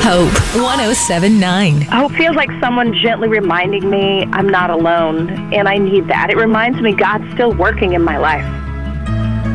Hope 107.9. Hope feels like someone gently reminding me I'm not alone, and I need that. It reminds me God's still working in my life.